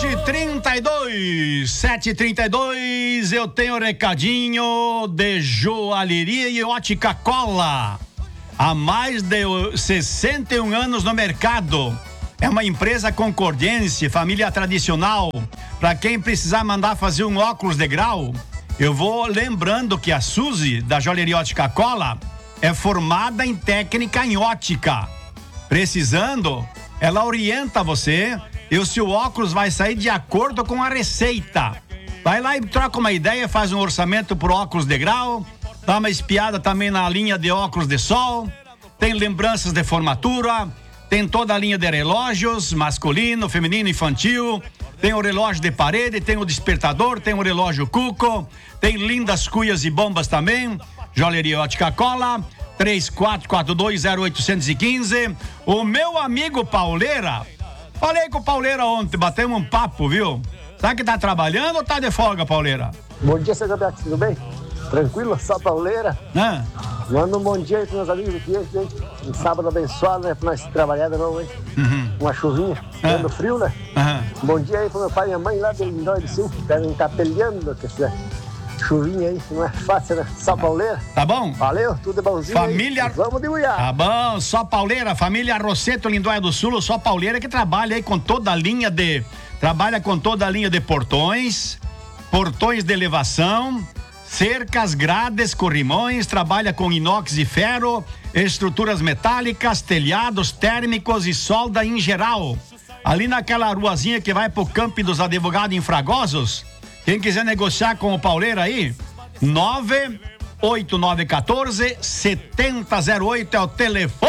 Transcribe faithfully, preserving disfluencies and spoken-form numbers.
sete e trinta e dois, sete e trinta e dois, eu tenho recadinho de joalheria e ótica Cola. Há mais de sessenta e um anos no mercado. É uma empresa concordense, família tradicional. Para quem precisar mandar fazer um óculos de grau, eu vou lembrando que a Suzy, da joalheria ótica Cola, é formada em técnica em ótica. Precisando, ela orienta você e o seu óculos vai sair de acordo com a receita. Vai lá e troca uma ideia, faz um orçamento por óculos de grau, dá uma espiada também na linha de óculos de sol, tem lembranças de formatura, tem toda a linha de relógios, masculino, feminino, infantil, tem o relógio de parede, tem o despertador, tem o relógio Cuco, tem lindas cuias e bombas também. Joalheria Ótica Cola, três quatro quatro dois zero oito um cinco. O meu amigo Pauleira, falei com o Pauleira ontem, batemos um papo, viu? Sabe que tá trabalhando ou tá de folga, Pauleira? Bom dia, seu Gabriel, tudo bem? Tranquilo? Só Pauleira? Hã? Manda um bom dia aí pros meus amigos aqui, gente. Um sábado abençoado, né? Pra nós trabalhar de novo, hein? Uhum. Uma chuvinha, dando frio, né? Uhum. Bom dia aí pro meu pai e minha mãe lá de Lindóia do Sul. Devem estar peleando com essa chuvinha aí, não é fácil, né? Só Pauleira. Tá bom? Valeu, tudo é bonzinho. Família... Aí. Vamos de Uiá. Tá bom, só Pauleira, família Rosseto, Lindóia do Sul, só Pauleira que trabalha aí com toda a linha de... Trabalha com toda a linha de portões, portões de elevação, cercas, grades, corrimões, trabalha com inox e ferro, estruturas metálicas, telhados térmicos e solda em geral. Ali naquela ruazinha que vai pro Campo dos Advogados em Fragosos, quem quiser negociar com o Pauleira aí, nove oito nove um quatro, sete zero zero oito é o telefone.